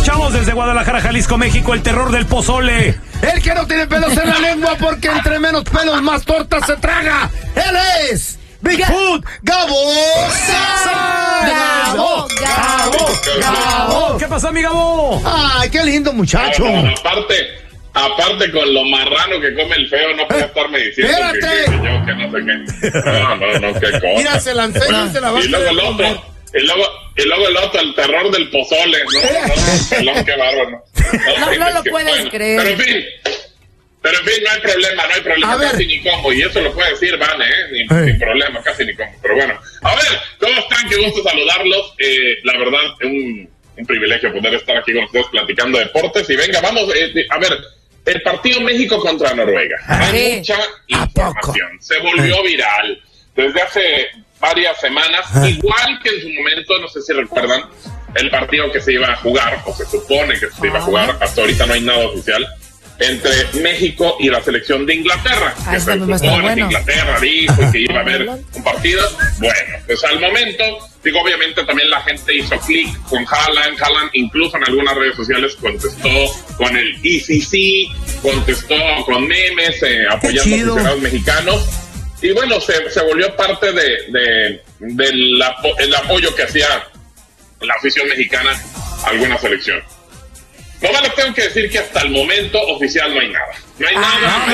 los chavos desde Guadalajara, Jalisco, México, el terror del pozole. El que no tiene pelos en la lengua porque entre menos pelos más tortas se traga. Él es Bigfoot Gabo. Gabo. ¿Qué pasó, mi Gabo? Ay, qué lindo muchacho. Aparte con lo marrano que come el feo, no puede estarme diciendo que no sé qué. No, qué cosa. Mira, se la enseña y se la va a Y luego el otro, el terror del pozole, ¿no? Qué bárbaro. No lo puedes creer. Pero en fin, no hay problema, casi ni como, y eso lo puede decir Vane, sin problema, casi ni como. Pero bueno, a ver, ¿cómo están? Qué gusto saludarlos. La verdad, un privilegio poder estar aquí con ustedes platicando deportes. Y venga, vamos, a ver, el partido México contra Noruega. Hay mucha información. Se volvió viral desde hace varias semanas, igual que en su momento, no sé si recuerdan, el partido que se iba a jugar, o se supone que se iba a jugar, hasta ahorita no hay nada oficial, entre México y la selección de Inglaterra. Que se supone que Inglaterra dijo que iba a haber un partido. Bueno, pues al momento, digo, obviamente también la gente hizo clic con Haaland. Haaland incluso en algunas redes sociales contestó con el ECC, contestó con memes, apoyando a aficionados mexicanos. Y bueno, se volvió parte del apoyo que hacía la afición mexicana a alguna selección. No les tengo que decir que hasta el momento oficial no hay nada. No hay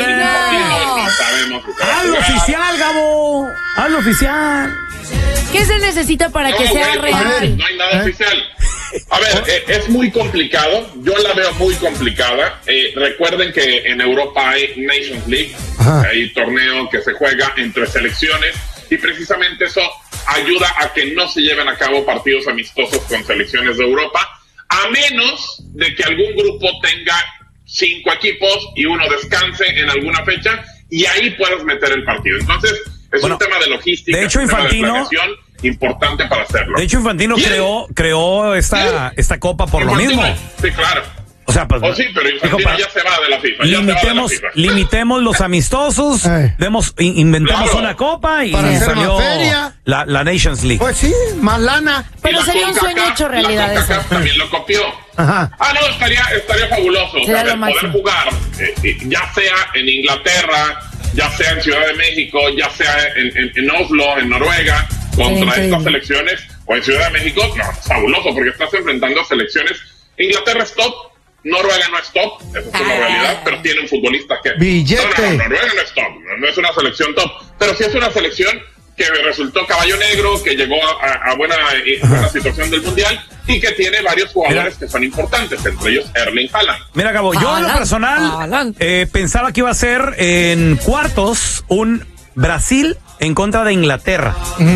nada. No sabemos. ¡Hazlo oficial, Gabo! ¡Hazlo oficial! ¿Qué se necesita para que sea real? No hay nada oficial. A ver, es muy complicado. Yo la veo muy complicada. Recuerden que en Europa hay Nations League. Hay torneo que se juega entre selecciones. Y precisamente eso ayuda a que no se lleven a cabo partidos amistosos con selecciones de Europa, a menos de que algún grupo tenga 5 equipos y uno descanse en alguna fecha y ahí puedas meter el partido. Entonces, es un tema de logística, de hecho, Infantino, importante para hacerlo. De hecho, Infantino creó esta copa por Infantino, lo mismo. Sí, claro. O sea, pues, sí, pero Infantino ya se va de la FIFA. Limitemos los amistosos, inventemos una copa y salió la Nations League. Pues sí, más lana. Pero sería un sueño hecho realidad eso. También lo copió. No, estaría fabuloso. Poder jugar, ya sea en Inglaterra, ya sea en Ciudad de México, ya sea en Oslo, en Noruega, contra estas selecciones, o en Ciudad de México, no, es fabuloso, porque estás enfrentando a selecciones. Inglaterra es top, Noruega no es top, esa es una realidad, pero tiene un futbolista que... ¡Billete! No, Noruega no es top, no es una selección top, pero sí es una selección que resultó caballo negro, que llegó a buena situación del Mundial y que tiene varios jugadores que son importantes, entre ellos Erling Haaland. Mira, Gabo, yo en lo personal pensaba que iba a ser en cuartos un Brasil en contra de Inglaterra.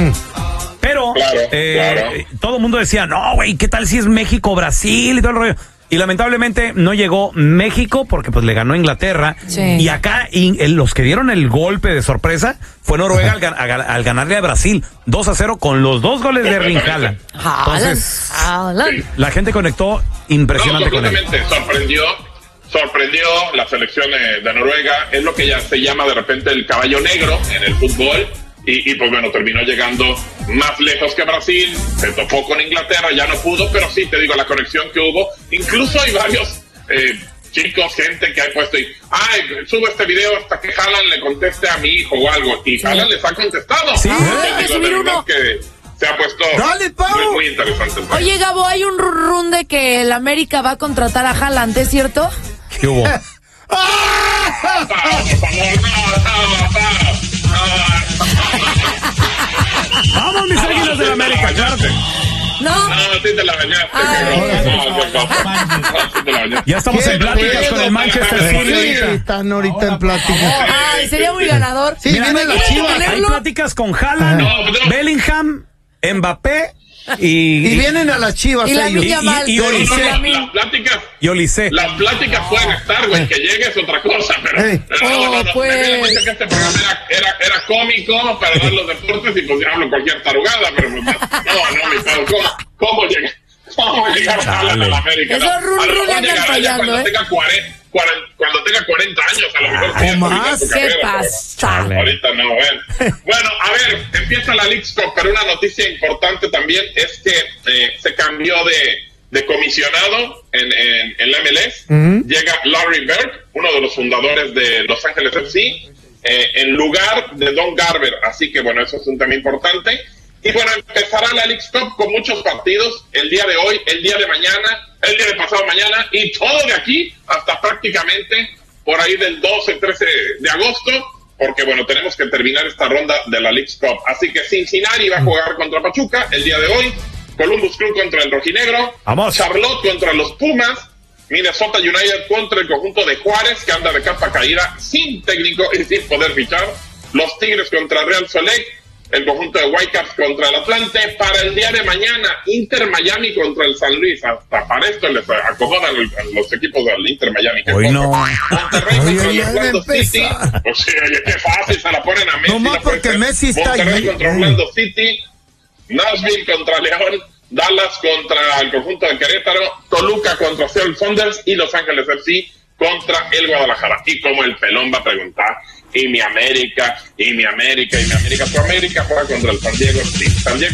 Pero todo el mundo decía, no, güey, ¿qué tal si es México-Brasil y todo el rollo? Y lamentablemente no llegó México porque pues le ganó Inglaterra. Y acá los que dieron el golpe de sorpresa fue Noruega al ganarle a Brasil 2-0 con los 2 goles de Erling Haaland. Entonces, la gente conectó impresionante con él. Sorprendió la selección de Noruega. Es lo que ya se llama de repente el caballo negro en el fútbol. Y pues bueno, terminó llegando más lejos que Brasil, se topó con Inglaterra, ya no pudo, pero sí, te digo, la conexión que hubo, incluso hay varios chicos, gente que ha puesto subo este video hasta que Haaland le conteste a mi hijo o algo, y Haaland les ha contestado. Sí, que se ha puesto muy interesante. Oye, Gabo, hay un run de que el América va a contratar a Haaland, ¿es cierto? ¿Qué hubo? Vamos, mis águilas de la América, claro. No, sí te la bañaste. Ya estamos en pláticas con el Manchester City. Están ahorita en pláticas. Ay, sería muy ganador. Sí, viene la Chivas. Hay pláticas con Haaland, Bellingham, Mbappé y vienen a las Chivas y ellos. Y Olise. Las pláticas pueden estar, güey, que llegue es otra cosa, pero no, pues. Me habían dicho que este programa era cómico para dar los deportes y pues hablo cualquier tarugada, pero pues, no, mi padre, ¿cómo llega? ¿Cómo llegar a la América? Esos run andan fallando, cuando tenga 40 años, a lo mejor. ¿O más? ¿Qué pasa? Ahorita no, Bueno, a ver, empieza la Leagues Cup, pero una noticia importante también es que se cambió de comisionado en la MLS. Llega Larry Bird, uno de los fundadores de Los Ángeles FC, en lugar de Don Garber. Así que bueno, eso es un tema importante. Y bueno, empezará la Leagues Cup con muchos partidos el día de hoy, el día de mañana, el día de pasado mañana, y todo de aquí hasta prácticamente por ahí del 12, 13 de agosto, porque bueno, tenemos que terminar esta ronda de la Leagues Cup. Así que Cincinnati va a jugar contra Pachuca el día de hoy, Columbus Crew contra el Rojinegro, Vamos. Charlotte contra los Pumas, Minnesota United contra el conjunto de Juárez, que anda de capa caída, sin técnico y sin poder fichar, los Tigres contra Real Salt Lake, el conjunto de Whitecaps contra el Atlante. Para el día de mañana, Inter Miami contra el San Luis. Hasta para esto les acomodan los equipos del Inter Miami. Hoy no. Monterrey contra el Orlando City. O sea, qué fácil, se la ponen a Messi. No más porque Messi está Monterrey ahí. contra Orlando City, Nashville contra León, Dallas contra el conjunto de Querétaro, Toluca contra Seattle Sounders y Los Ángeles FC contra el Guadalajara. Y como el pelón va a preguntar, y mi América, tu América juega contra el San Diego FC.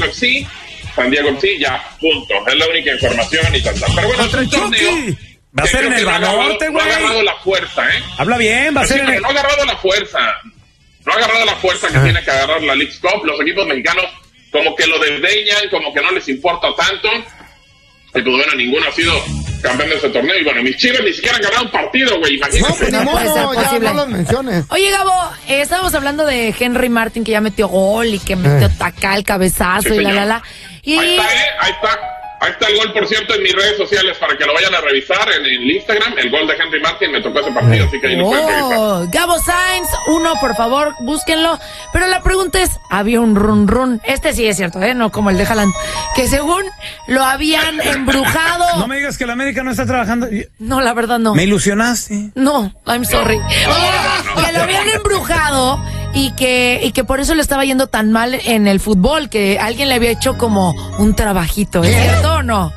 San Diego FC, ya, punto. Es la única información y tal. Pero bueno, es un torneo. Va a ser en el Banorte, güey. No ha agarrado la fuerza, Habla bien, va a ser en el... No ha agarrado la fuerza. No ha agarrado la fuerza que tiene que agarrar la Leagues Cup. Los equipos mexicanos como que lo desdeñan, como que no les importa tanto. Y pues bueno, ninguno ha sido campeón de ese torneo. Y bueno, mis Chivas ni siquiera han ganado un partido, güey. Imagínate. No, pues ni modo, ya no los menciones. Oye, Gabo, estábamos hablando de Henry Martin, que ya metió gol y que metió taca el cabezazo, Sí, y señor. Y... Ahí está el gol, por cierto, en mis redes sociales para que lo vayan a revisar en el Instagram. El gol de Henry Martin, me tocó ese partido, así que ahí lo pueden revisar. Gabo Sainz, 1, por favor, búsquenlo. Pero la pregunta es, había un run. Este sí es cierto, no como el de Haaland, que según lo habían embrujado. No me digas que la América no está trabajando. No, la verdad no. Me ilusionaste. No, I'm sorry. Oye, que lo habían embrujado y que por eso le estaba yendo tan mal en el fútbol, que alguien le había hecho como un trabajito, ¿es cierto o no?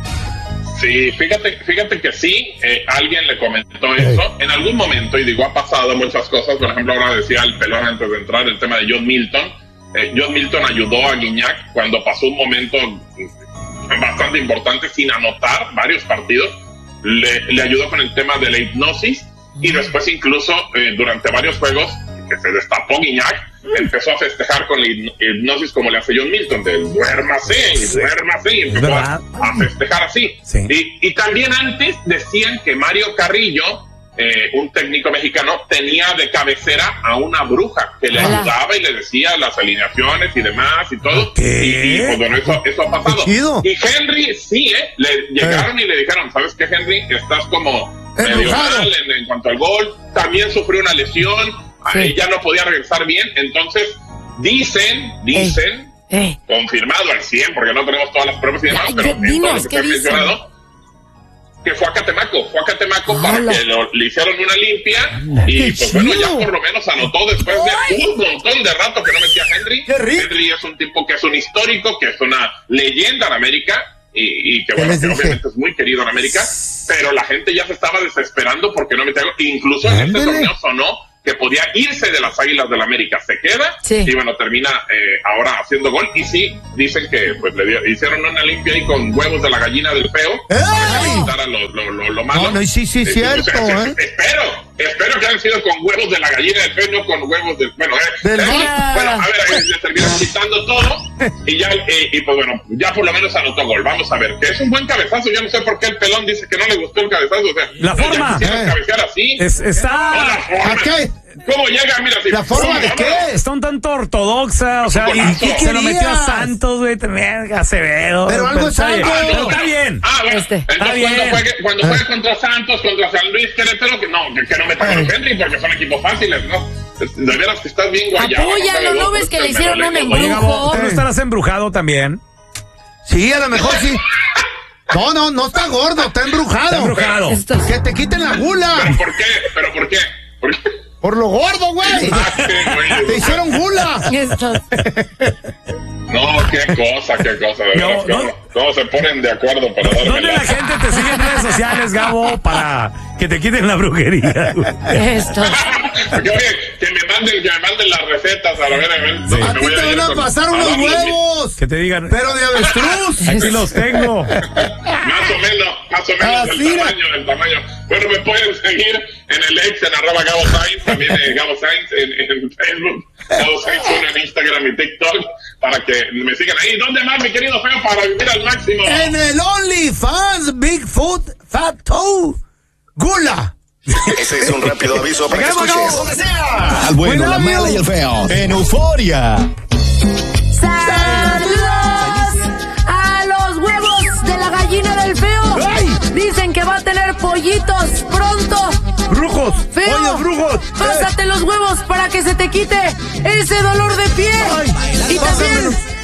Sí, fíjate que sí, alguien le comentó eso en algún momento, y digo, ha pasado muchas cosas. Por ejemplo, ahora decía el pelón antes de entrar el tema de John Milton. John Milton ayudó a Guiñac cuando pasó un momento bastante importante sin anotar varios partidos. Le ayudó con el tema de la hipnosis, y después incluso durante varios juegos que se destapó Guiñac, empezó a festejar con la hipnosis como le hace John Milton, de duérmase, y empezó a festejar así. Sí. Y también antes decían que Mario Carrillo, un técnico mexicano, tenía de cabecera a una bruja que le ayudaba y le decía las alineaciones y demás y todo. Y pues bueno, eso ha pasado. Y Henry, sí, le llegaron y le dijeron, ¿sabes qué, Henry? Estás como medio mal en cuanto al gol. También sufrió una lesión. Ya no podía regresar bien. Entonces, dicen, confirmado al 100, porque no tenemos todas las pruebas y demás, pero dinos, ¿qué dicen? Que fue a Catemaco para que le hicieron una limpia, y pues bueno, ya por lo menos anotó después de un montón de rato que no metía a Henry. Henry es un tipo que es un histórico, que es una leyenda en América, y que bueno, que obviamente es muy querido en América, pero la gente ya se estaba desesperando porque no metía gol. Incluso en este torneo sonó que podía irse de las Águilas del América, se queda, y bueno, termina ahora haciendo gol. Y sí, dicen que pues hicieron una limpia ahí con huevos de la gallina del feo para que quitara lo malo. No, sí, cierto, Espero que hayan sido con huevos de la gallina del feo, no con huevos del... Bueno, a ver, le terminaron quitando todo, y pues bueno, ya por lo menos anotó gol. Vamos a ver, que es un buen cabezazo. Yo no sé por qué el pelón dice que no le gustó el cabezazo, o sea, la forma. Cabecear así. ¿Cómo llega? Mira, ¿la forma de qué? Está un tanto ortodoxa, o sea, y se lo metió a Santos, güey, también, Acevedo. Pero algo es algo. Pero está bien. Bueno, entonces cuando juegue contra Santos, contra San Luis, Querétaro, que no meta con Henry, porque son equipos fáciles, ¿no? De veras que estás bien guayado. Apóyalo, ¿no ves que le hicieron un embrujo? Oye, Gabo, ¿tú no estarás embrujado también? Sí, a lo mejor sí. No está gordo, está embrujado. Que te quiten la gula. ¿Pero por qué? Por lo gordo, güey. Te hicieron gula. No, qué cosa, de verdad. ¿Cómo se ponen de acuerdo para darme ¿Dónde la gente te sigue en redes sociales, Gabo, para que te quiten la brujería? Que me manden las recetas, a ver. A ti te van a pasar unos huevos. Que te digan. Pero de avestruz. Aquí los tengo. Más o menos el tamaño. Bueno, me pueden seguir en el ex en @Gabo Sainz, también Gabo Sainz en Facebook, Gabo Sainz en Instagram y TikTok, para que me sigan ahí. ¿Dónde más, mi querido feo, para vivir al máximo? En el OnlyFans Bigfoot Fat Toe Gula. Ese es un rápido aviso para que escuches. Donde sea. Al bueno, la mala y el feo. En Euforia. ¡Saludos a los huevos de la gallina del feo! ¡Ay! Dicen que va a tener pollitos pronto. ¡Brujos! ¡Feo! ¡Oye, brujos! Pásate los huevos para que se te quite ese dolor de pie. Ay, y también